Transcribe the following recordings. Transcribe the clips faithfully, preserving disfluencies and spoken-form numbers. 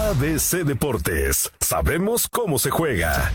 A B C Deportes, sabemos cómo se juega.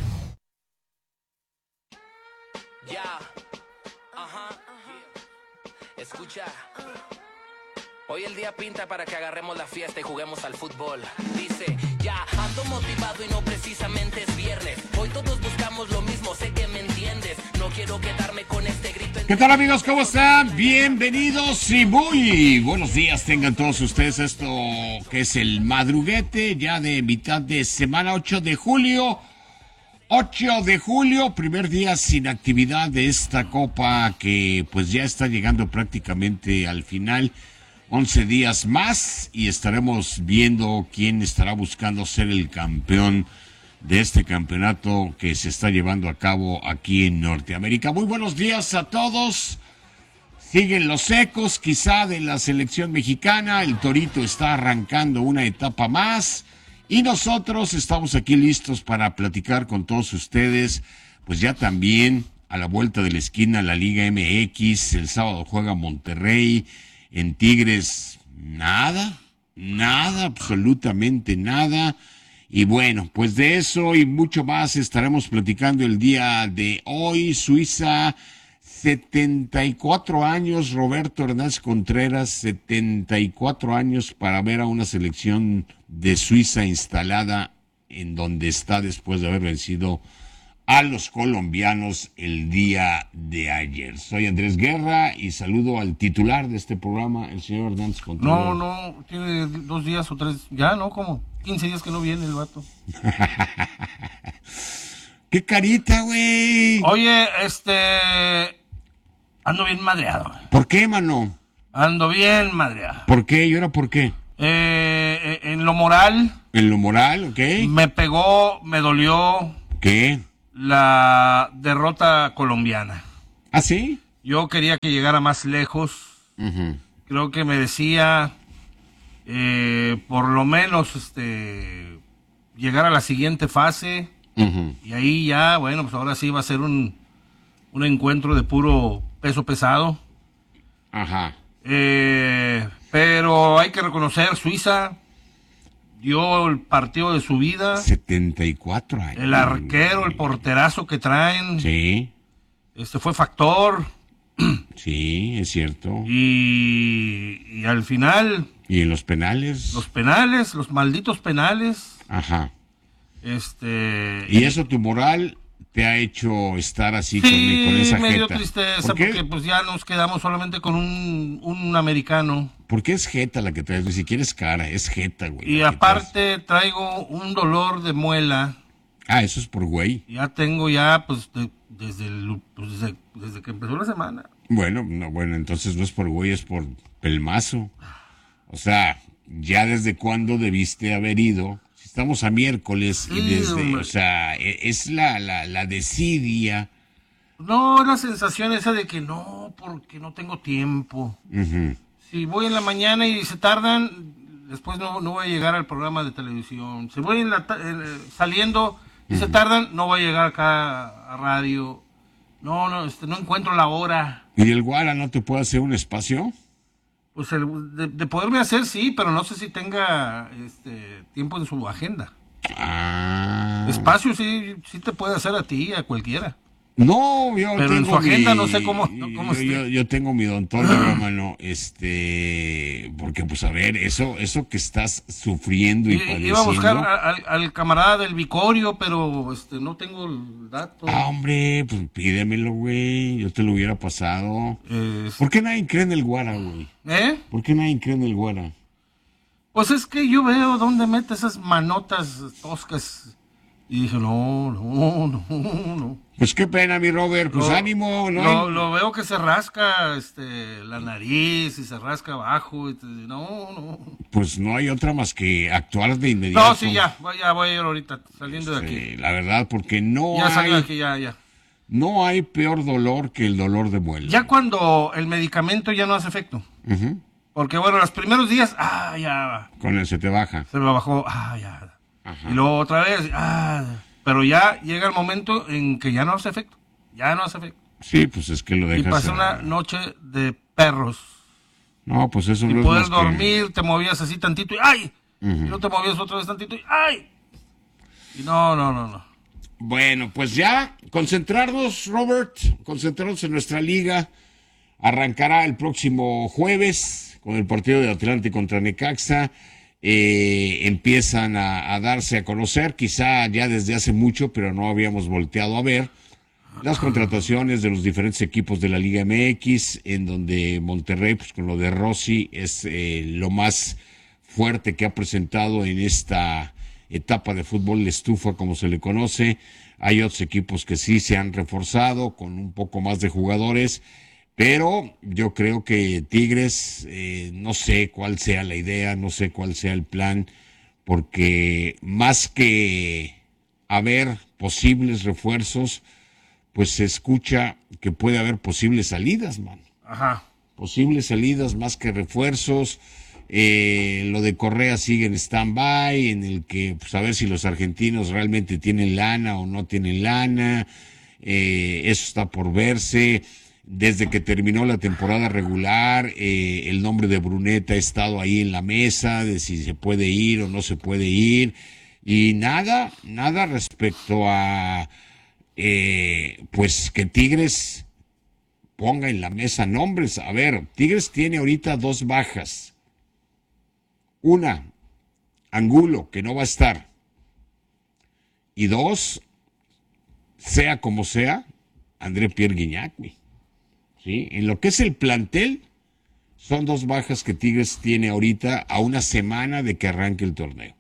Ya, ajá, escucha. Hoy el día pinta para que agarremos la fiesta y juguemos al fútbol. Dice, ya, ando motivado y no precisamente es viernes. Hoy todos buscamos lo mismo, sé que me entiendes. No quiero quedarme con este grito. En... ¿Qué tal, amigos? ¿Cómo están? Bienvenidos y muy buenos días tengan todos ustedes. Esto que es el madruguete ya de mitad de semana, ocho de julio. ocho de julio, primer día sin actividad de esta copa que pues ya está llegando prácticamente al final. once días más y estaremos viendo quién estará buscando ser el campeón de este campeonato que se está llevando a cabo aquí en Norteamérica. Muy buenos días a todos. Siguen los ecos quizá de la selección mexicana. El Torito está arrancando una etapa más y nosotros estamos aquí listos para platicar con todos ustedes. Pues ya también a la vuelta de la esquina la Liga M X. El sábado juega Monterrey. En Tigres, nada, nada, absolutamente nada. Y bueno, pues de eso y mucho más estaremos platicando el día de hoy. Suiza, setenta y cuatro años, Roberto Hernández Contreras, setenta y cuatro años para ver a una selección de Suiza instalada en donde está después de haber vencido a los colombianos el día de ayer. Soy Andrés Guerra y saludo al titular de este programa, el señor Hernández Contreras. No, no, tiene dos días o tres, ya, ¿no? Como quince días que no viene el vato. ¡Qué carita, güey! Oye, este, ando bien madreado. ¿Por qué, mano? Ando bien madreado. ¿Por qué? ¿Y ahora por qué? Eh, en lo moral. En lo moral, ¿ok? Me pegó, me dolió. ¿Qué? La derrota colombiana. ¿Ah, sí? Yo quería que llegara más lejos. Uh-huh. Creo que merecía eh, por lo menos este llegar a la siguiente fase. Uh-huh. Y ahí ya, bueno, pues ahora sí va a ser un, un encuentro de puro peso pesado. Ajá. Eh, pero hay que reconocer, Suiza dio el partido de su vida. setenta y cuatro años. El arquero, el porterazo que traen. Sí. Este fue factor. Sí, es cierto. Y, y al final... ¿Y en los penales? Los penales, los malditos penales. Ajá. Este... ¿Y eso tu moral te ha hecho estar así sí, con, con esa me dio jeta? tristeza ¿Por qué? Porque pues ya nos quedamos solamente con un, un americano. ¿Por qué es jeta la que traes? Ni siquiera es cara, es jeta, güey. Y aparte traigo un dolor de muela. Ah, eso es por güey. Ya tengo ya, pues, de, desde, el, pues desde, desde que empezó la semana. Bueno, no, bueno, entonces no es por güey, es por pelmazo. O sea, ya desde cuándo debiste haber ido. Si estamos a miércoles y Sí, desde, hombre. o sea, e- es la, la, la desidia. No, la sensación esa de que no, porque no tengo tiempo. Ujú. Si voy en la mañana y se tardan, después no, no voy a llegar al programa de televisión. Si voy en la ta- eh, saliendo y se tardan, no voy a llegar acá a radio. No, no, este, no encuentro la hora. ¿Y el Guara no te puede hacer un espacio? Pues el- de, de poderme hacer, sí, pero no sé si tenga este tiempo en su agenda. Ah. Espacio sí, sí te puede hacer a ti, a cualquiera. No, yo Pero en tengo su agenda mi- no sé cómo- no, cómo yo, esté. yo, yo tengo mi odontólogo, mano, este, porque pues a ver, eso, eso que estás sufriendo y, I- padeciendo. Iba a buscar a- al, al camarada del Vicorio, pero este no tengo el dato. Ah, hombre, pues pídemelo, güey, yo te lo hubiera pasado. Eh, ¿Por qué nadie cree en el Guara, güey? ¿Eh? ¿Por qué nadie cree en el Guara? Pues es que yo veo dónde mete esas manotas toscas. Y dije, no, no, no, no. Pues qué pena, mi Robert, pues Lo- ánimo, ¿no? Lo, hay- lo veo que se rasca este, la nariz y se rasca abajo. Y te- no, no. Pues no hay otra más que actuar de inmediato. No, sí, ya, voy- ya voy a ir ahorita, saliendo de aquí. Eh, la verdad, porque no Ya salí de hay, aquí, ya, ya. no hay peor dolor que el dolor de muela. Ya cuando el medicamento ya no hace efecto. Ujú. Porque bueno, los primeros días, ah, ya, Con el se te baja. se me bajó, ah, ya. Ajá. Y luego otra vez, ah, pero ya llega el momento en que ya no hace efecto. Ya no hace efecto. Sí, pues es que lo Y dejas. pasé a- una noche de perros. No, pues eso Y no poder es más que- dormir, te movías así tantito y ¡ay! Uh-huh. Y no te movías otra vez tantito y ¡ay! Y no, no, no, no. Bueno, pues ya, concentrarnos, Robert, concentrarnos en nuestra liga. Arrancará el próximo jueves con el partido de Atlante contra Necaxa. Eh, empiezan a, a darse a conocer, quizá ya desde hace mucho, pero no habíamos volteado a ver, las contrataciones de los diferentes equipos de la Liga M X, en donde Monterrey, pues con lo de Rossi, es eh, lo más fuerte que ha presentado en esta etapa de fútbol de estufa, como se le conoce. Hay otros equipos que sí se han reforzado con un poco más de jugadores, pero yo creo que Tigres, eh, no sé cuál sea la idea, no sé cuál sea el plan, porque más que haber posibles refuerzos, pues se escucha que puede haber posibles salidas, man. Ajá. Posibles salidas más que refuerzos. Eh, lo de Correa sigue en stand-by, en el que pues, a ver si los argentinos realmente tienen lana o no tienen lana. Eh, eso está por verse. Desde que terminó la temporada regular, eh, el nombre de Bruneta ha estado ahí en la mesa, de si se puede ir o no se puede ir. Y nada, nada respecto a, eh, pues que Tigres ponga en la mesa nombres. A ver, Tigres tiene ahorita dos bajas. Una, Angulo, que no va a estar. Y dos, sea como sea, André Pierre Guignac, güey. ¿Sí? En lo que es el plantel, son dos bajas que Tigres tiene ahorita a una semana de que arranque el torneo.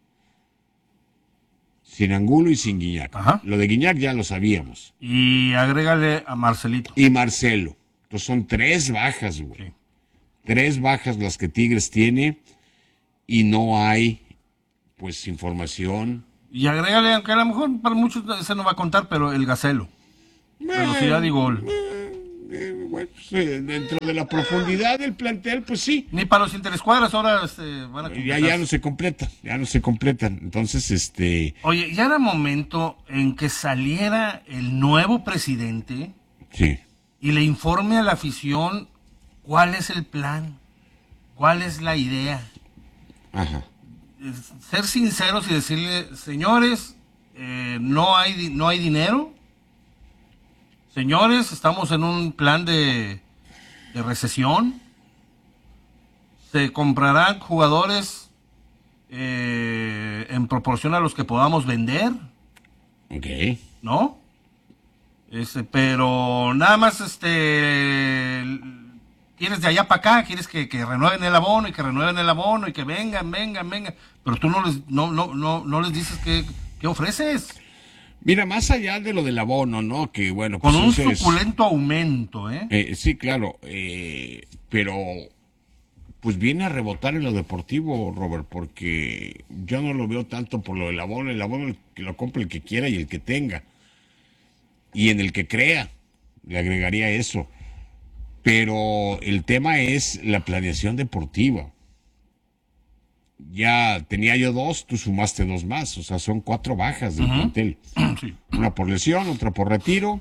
Sin Angulo y sin Guignac. Ajá. Lo de Guignac ya lo sabíamos. Y agrégale a Marcelito. Y Marcelo. Entonces son tres bajas, güey. Sí. Tres bajas las que Tigres tiene y no hay, pues, información. Y agrégale, aunque a lo mejor para muchos ese no va a contar, pero el Gacelo. Velocidad y gol. Eh, bueno, pues, eh, dentro de la profundidad del plantel, pues sí. Ni para los interescuadras ahora este, van a Ya, completar. ya no se completan, ya no se completan. Entonces, este, Oye, ya era momento en que saliera el nuevo presidente sí. y le informe a la afición cuál es el plan, cuál es la idea. Ajá. Es ser sinceros y decirle, señores, eh, no hay di- no hay dinero. Señores, estamos en un plan de, de recesión. Se comprarán jugadores eh, en proporción a los que podamos vender, Ok. ¿no? Este, pero nada más, este, quieres de allá para acá, quieres que, que renueven el abono y que renueven el abono y que vengan, vengan, vengan, pero tú no les, no, no, no, no les dices qué, qué ofreces. Mira, más allá de lo del abono, ¿no? Que bueno, Con pues un eso es- suculento aumento, ¿eh? eh, sí, claro, eh, pero pues viene a rebotar en lo deportivo, Robert, porque yo no lo veo tanto por lo del abono. El abono el que lo compre el que quiera y el que tenga. Y en el que crea, le agregaría eso. Pero el tema es la planeación deportiva. Ya tenía yo dos, tú sumaste dos más, o sea, son cuatro bajas del plantel. Sí. Una por lesión, otra por retiro.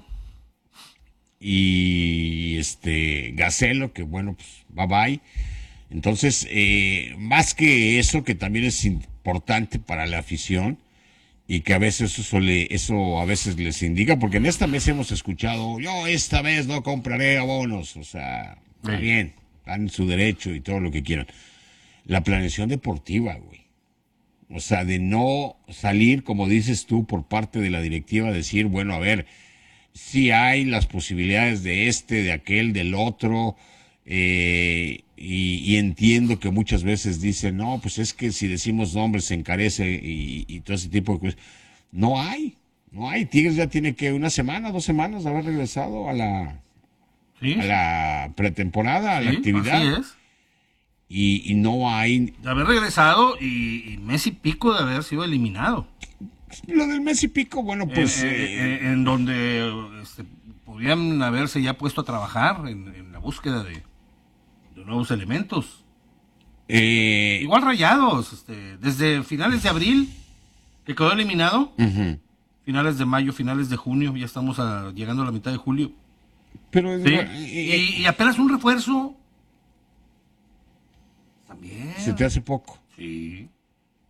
Y este Gacelo, que bueno, pues bye bye. Entonces, eh, más que eso, que también es importante para la afición, y que a veces eso, le, eso a veces les indica, porque en esta mesa hemos escuchado, yo esta vez no compraré abonos, o sea, está Sí. bien, están en su derecho y todo lo que quieran. La planeación deportiva, güey. O sea, de no salir, como dices tú, por parte de la directiva, decir, bueno, a ver, sí hay las posibilidades de este, de aquel, del otro, eh, y, y entiendo que muchas veces dicen, no, pues es que si decimos nombres se encarece y, y todo ese tipo de cosas. No hay, no hay. Tigres ya tiene que una semana, dos semanas de haber regresado a la, Sí, a la pretemporada, a la sí, actividad, así es. y, y no hay. De haber regresado y, y mes y pico de haber sido eliminado. Lo del mes y pico, bueno, pues... Eh, eh, eh, eh, en donde este, podrían haberse ya puesto a trabajar en, en la búsqueda de, de nuevos elementos. eh, Igual Rayados, este, desde finales de abril, que quedó eliminado, ujú. finales de mayo, finales de junio, ya estamos a- llegando a la mitad de julio. Pero... ¿Sí? eh, Y, y apenas un refuerzo. También. se te hace poco. Sí.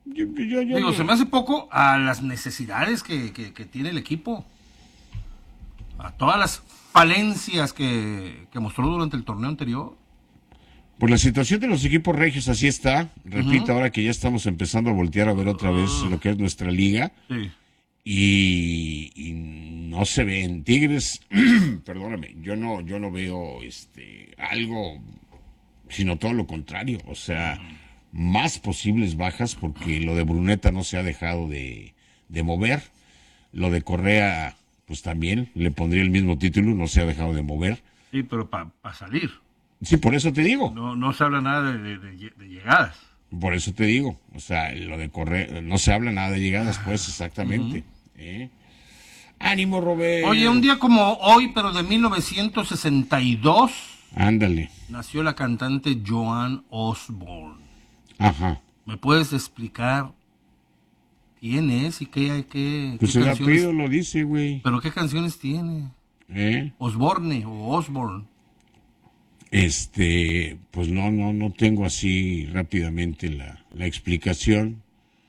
Yo, yo, yo, Digo, yo- se me hace poco a las necesidades que, que, que tiene el equipo. A todas las falencias que, que mostró durante el torneo anterior. Por la situación de los equipos regios, así está. Repito, Ujú. ahora que ya estamos empezando a voltear a ver otra vez lo que es nuestra liga. Sí. Y, y no se ve en Tigres, perdóname, yo no, yo no veo este algo, sino todo lo contrario, o sea, más posibles bajas porque lo de Bruneta no se ha dejado de, de mover, lo de Correa, pues también le pondría el mismo título, no se ha dejado de mover. Sí, pero para salir. Sí, por eso te digo, No, no se habla nada de, de- de- de llegadas. por eso te digo, o sea, lo de Correa, no se habla nada de llegadas, pues, exactamente. ¿eh? Ánimo, Robert. Oye, un día como hoy, pero de mil novecientos sesenta y dos, Ándale, nació la cantante Joan Osborne. ajá. ¿Me puedes explicar quién es y qué, qué, Pues qué el canciones? apellido lo dice, güey. ¿Pero qué canciones tiene? ¿Eh? Osborne o Osborne. Este, pues no, no, no tengo así rápidamente la, la explicación.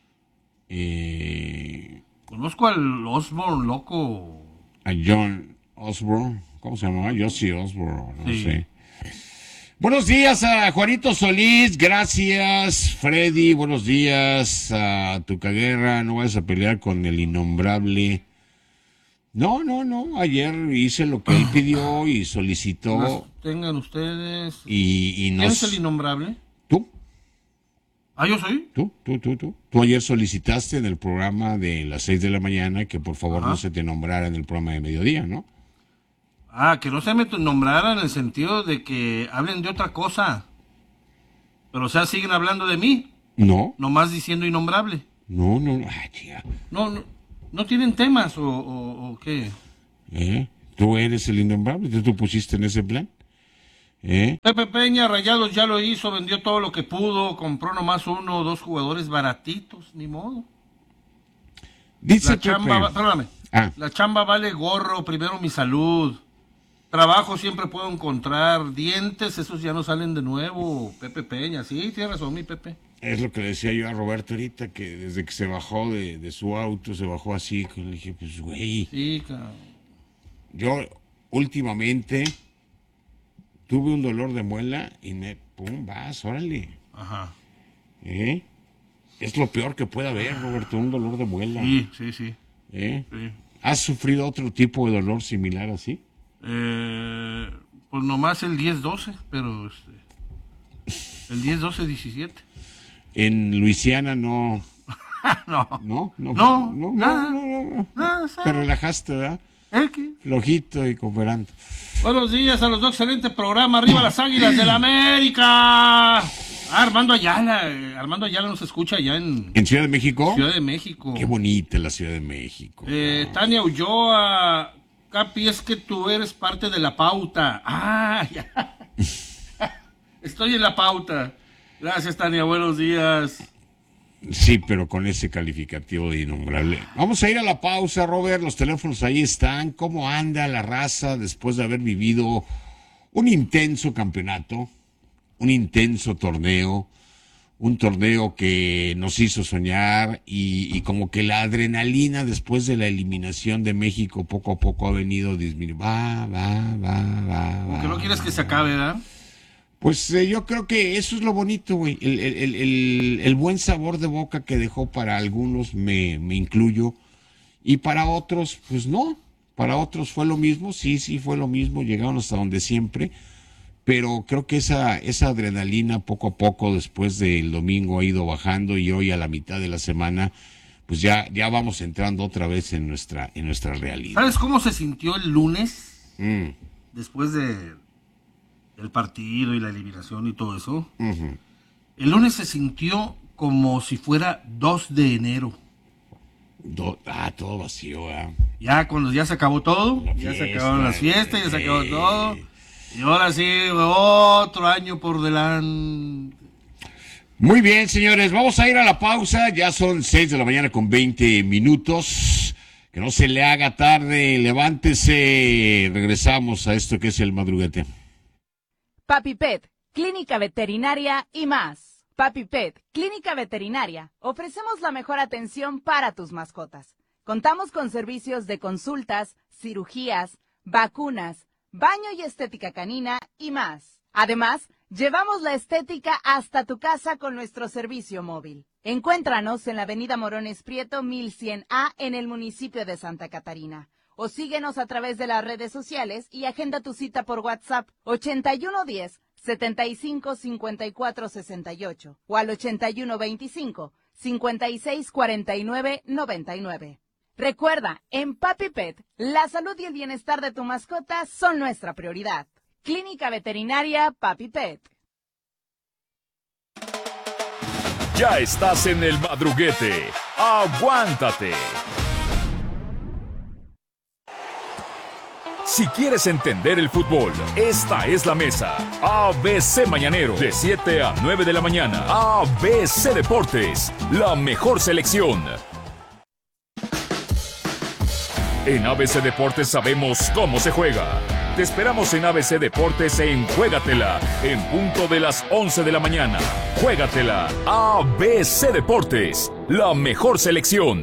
Eh, Conozco al Osborne loco. a John Osborne, ¿cómo se llamaba? Josie Osborne, no Sí. sé. Buenos días a Juanito Solís, gracias. Freddy, buenos días a Tucaguerra, no vayas a pelear con el innombrable. No, no, no, ayer hice lo que él pidió y solicitó Las tengan ustedes. y, y ¿Quién es nos... el innombrable? ¿Tú? Ah, yo soy. Tú, tú, tú, tú. Tú ayer solicitaste en el programa de las seis de la mañana que por favor Ajá. no se te nombrara en el programa de mediodía, ¿no? Ah, que no se me nombrara en el sentido de que hablen de otra cosa. Pero o sea, siguen hablando de mí, No, nomás diciendo innombrable. no, no. Ay, tía. No, no, no tienen temas o, o, o qué. ¿Eh? Tú eres el innombrable, tú, tú pusiste en ese plan. ¿Eh? Pepe Peña, Rayados ya lo hizo, vendió todo lo que pudo, compró nomás uno o dos jugadores baratitos, ni modo. Dice La chamba, Pepe. va- perdóname, Ah, la chamba vale gorro, primero mi salud. Trabajo siempre puedo encontrar, dientes, esos ya no salen de nuevo. Pepe Peña, sí, tiene razón mi Pepe. es lo que le decía yo a Roberto ahorita, que desde que se bajó de, de su auto, se bajó así, que le dije, pues güey, Sí, cabrón. yo últimamente tuve un dolor de muela y me, pum, vas, órale. Ajá. ¿Eh? Es lo peor que puede haber, Roberto, un dolor de muela. Sí, sí, sí. ¿Eh? sí. ¿Has sufrido otro tipo de dolor similar así? Eh, pues nomás el diez doce, pero este, el diez doce diecisiete. En Luisiana no, no. no, no, No, no, nada. no, no, no. Nada, Te ¿sabes? relajaste, ¿verdad? ¿Eh, qué? Flojito y cooperando. Buenos días a los dos, excelente programa. Arriba las Águilas del América. Ah, Armando Ayala. eh, Armando Ayala nos escucha allá en ¿En Ciudad de México? Ciudad de México. Qué bonita la Ciudad de México. Eh, Tania Ulloa. Capi, es que tú eres parte de la pauta. Ah, ya. Estoy en la pauta. Gracias, Tania. Buenos días. Sí, pero con ese calificativo de innombrable. Vamos a ir a la pausa, Robert. Los teléfonos ahí están. ¿Cómo anda la raza después de haber vivido un intenso campeonato? Un intenso torneo. Un torneo que nos hizo soñar y, y como que la adrenalina después de la eliminación de México poco a poco ha venido disminuyendo. Va, va, va, va, va. Que no quieres que se acabe, ¿verdad? Pues eh, yo creo que eso es lo bonito, güey. El, el, el, el, el buen sabor de boca que dejó para algunos, me, me incluyo. Y para otros, pues no. Para otros fue lo mismo, sí, sí fue lo mismo. Llegaron hasta donde siempre. Pero creo que esa, esa adrenalina poco a poco después del domingo ha ido bajando y hoy a la mitad de la semana, pues ya, ya vamos entrando otra vez en nuestra, en nuestra realidad. ¿Sabes cómo se sintió el lunes? Mm, Después de el partido y la eliminación y todo eso. ujú. El lunes se sintió como si fuera dos de enero. Do- ah, todo vacío, ¿eh? Ya cuando ya se acabó todo, La ya se fiesta, acabaron las fiestas, ya se acabó eh. todo. Y ahora sí, otro año por delante. Muy bien, señores, vamos a ir a la pausa. Ya son seis de la mañana con veinte minutos. Que no se le haga tarde, levántese. Regresamos a esto que es el madruguete. Papi Pet, clínica veterinaria y más. Papi Pet, Clínica Veterinaria. Ofrecemos la mejor atención para tus mascotas. Contamos con servicios de consultas, cirugías, vacunas, baño y estética canina y más. Además, llevamos la estética hasta tu casa con nuestro servicio móvil. Encuéntranos en la avenida Morones Prieto mil cien A en el municipio de Santa Catarina. O síguenos a través de las redes sociales y agenda tu cita por WhatsApp ochenta y uno diez, setenta y cinco, cincuenta y cuatro sesenta y ocho o al ochenta y uno veinticinco, cincuenta y seis cuarenta y nueve noventa y nueve. Recuerda, en Papi Pet, la salud y el bienestar de tu mascota son nuestra prioridad. Clínica Veterinaria Papi Pet. Ya estás en el madruguete. ¡Aguántate! Si quieres entender el fútbol, esta es la mesa. A B C Mañanero, de siete a nueve de la mañana. A B C Deportes, la mejor selección. En A B C Deportes sabemos cómo se juega. Te esperamos en A B C Deportes en Juégatela, en punto de las once de la mañana. Juégatela. A B C Deportes, la mejor selección.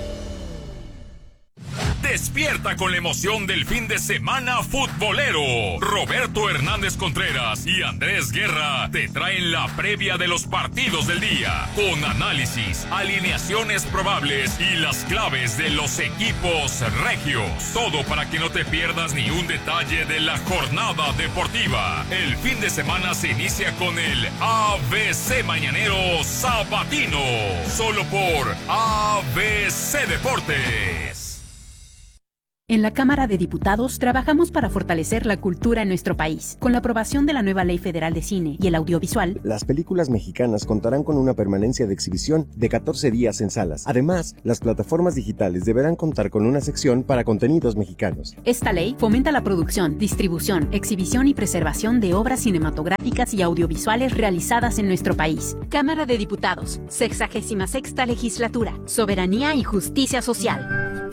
Despierta con la emoción del fin de semana futbolero. Roberto Hernández Contreras y Andrés Guerra te traen la previa de los partidos del día, con análisis, alineaciones probables y las claves de los equipos regios. Todo para que no te pierdas ni un detalle de la jornada deportiva. El fin de semana se inicia con el A B C Mañanero Sabatino, solo por A B C Deportes. En la Cámara de Diputados trabajamos para fortalecer la cultura en nuestro país. Con la aprobación de la nueva Ley Federal de Cine y el Audiovisual, las películas mexicanas contarán con una permanencia de exhibición de catorce días en salas. Además, las plataformas digitales deberán contar con una sección para contenidos mexicanos. Esta ley fomenta la producción, distribución, exhibición y preservación de obras cinematográficas y audiovisuales realizadas en nuestro país. Cámara de Diputados, sexagésima sexta Legislatura, Soberanía y Justicia Social.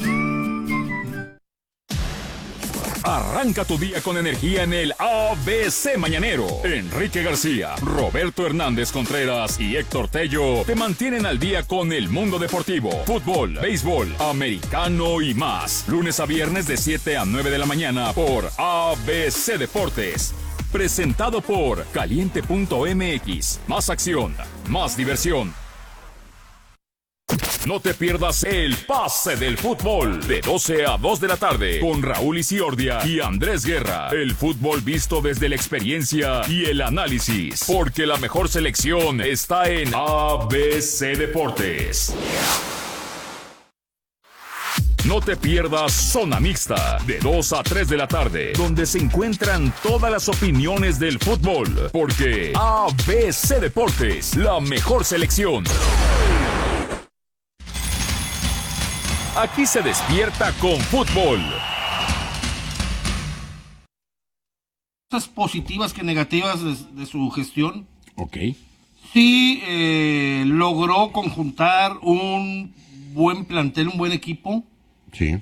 Arranca tu día con energía en el A B C Mañanero. Enrique García, Roberto Hernández Contreras y Héctor Tello te mantienen al día con el mundo deportivo, fútbol, béisbol, americano y más. Lunes a viernes de siete a nueve de la mañana por A B C Deportes. Presentado por Caliente punto M X. Más acción, más diversión. No te pierdas el pase del fútbol de doce a dos de la tarde con Raúl Isiordia y Andrés Guerra. El fútbol visto desde la experiencia y el análisis, porque la mejor selección está en A B C Deportes. No te pierdas Zona Mixta, de dos a tres de la tarde, donde se encuentran todas las opiniones del fútbol, porque A B C Deportes, la mejor selección. Aquí se despierta con fútbol. Cosas positivas que negativas de, de su gestión. Ok. Sí, eh, logró conjuntar un buen plantel, un buen equipo. Sí.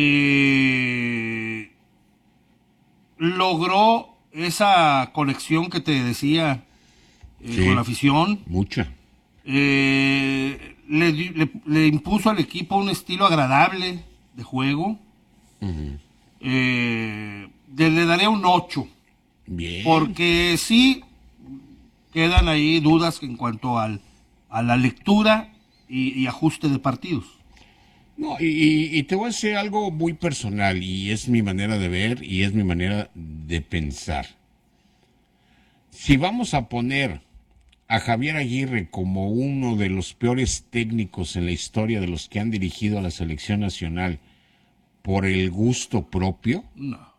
Eh, logró esa conexión que te decía eh, Sí. con la afición. Mucha. Eh, le, le, le impuso al equipo un estilo agradable de juego. Uh-huh. Eh, le, le daría un ocho. Bien. Porque sí quedan ahí dudas en cuanto al, a la lectura y, y ajuste de partidos. No, y, y te voy a decir algo muy personal, y es mi manera de ver y es mi manera de pensar. Si vamos a poner a Javier Aguirre como uno de los peores técnicos en la historia de los que han dirigido a la selección nacional por el gusto propio, No.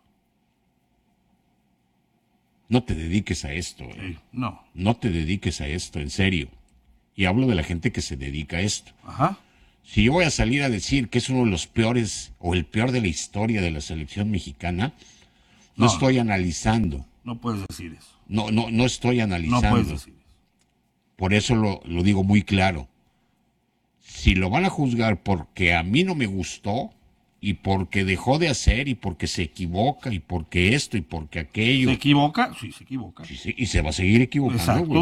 no te dediques a esto. ¿eh? Sí, no. No te dediques a esto, en serio. Y hablo de la gente que se dedica a esto. Ajá. Si yo voy a salir a decir que es uno de los peores o el peor de la historia de la selección mexicana, no, No. estoy analizando. No puedes decir eso. No, no, no estoy No analizando. puedes decir eso. Por eso lo, lo digo muy claro. Si lo van a juzgar porque a mí no me gustó y porque dejó de hacer y porque se equivoca y porque esto y porque aquello. ¿Se equivoca? Sí, se equivoca. Sí, sí, y se va a seguir equivocando. Exacto. Güey.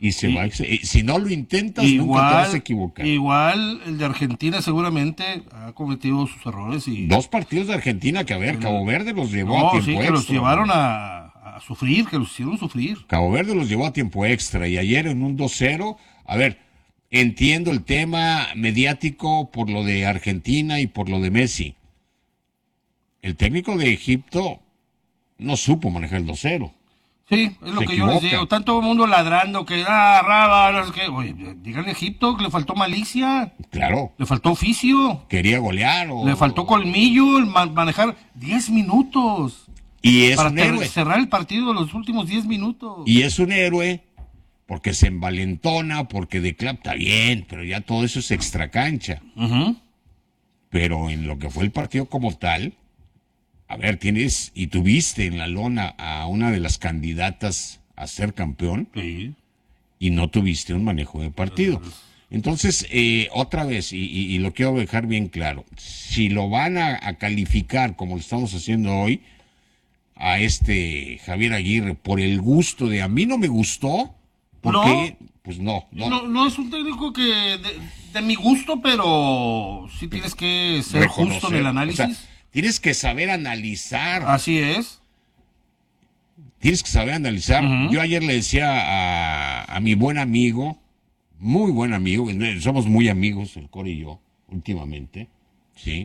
Y se Y- va, a ex- y si no lo intentas, nunca te vas a equivocar. igual el de Argentina seguramente ha cometido sus errores y Dos partidos de Argentina que, a ver, Cabo Verde los llevó a no, tiempo sí, que extra. los llevaron ¿no? a, a sufrir, que los hicieron sufrir. Cabo Verde los llevó a tiempo extra y ayer en un dos cero, a ver, entiendo el tema mediático por lo de Argentina y por lo de Messi. El técnico de Egipto no supo manejar el dos cero. Sí, es lo Se que yo les equivoca. digo. Tanto el mundo ladrando que, ah, raba, no sé qué. Oye, díganle a Egipto que le faltó malicia, Claro, le faltó oficio, quería golear o... le faltó colmillo, el ma- manejar diez minutos Y es para un ter- héroe. cerrar el partido de los últimos diez minutos. Y es un héroe porque se envalentona, porque declara, está bien, pero ya todo eso es extracancha. Ujú. Pero en lo que fue el partido como tal, a ver, tienes y tuviste en la lona a una de las candidatas a ser campeón Sí. y no tuviste un manejo de partido. Entonces, eh, otra vez, y, y- y lo quiero dejar bien claro, si lo van a, a calificar como lo estamos haciendo hoy, a este Javier Aguirre, por el gusto de a mí no me gustó, porque, pues no, no, No, no es un técnico que de, de mi gusto, pero sí tienes que ser reconocer. justo en el O análisis. sea, tienes que saber analizar. Así es. Tienes que saber analizar. Ujú. Yo ayer le decía a, a mi buen amigo, muy buen amigo, somos muy amigos, el Core y yo, últimamente, ¿sí?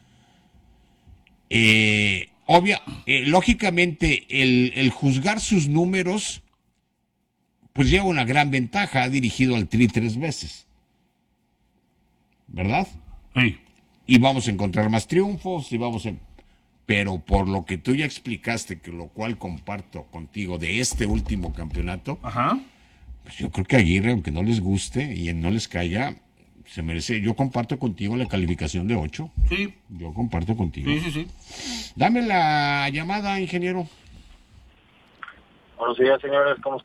Eh, obvia, eh, lógicamente, el, el juzgar sus números, pues lleva una gran ventaja. Ha dirigido al Tri tres veces, ¿verdad? Sí. Y vamos a encontrar más triunfos y vamos a... Pero por lo que tú ya explicaste, que lo cual comparto contigo de este último campeonato, Ajá. pues yo creo que Aguirre, aunque no les guste y no les caiga, se merece... Yo comparto contigo la calificación de ocho. Sí. Yo comparto contigo. Sí, sí, sí. Dame la llamada, ingeniero. Buenos días, señores, ¿cómo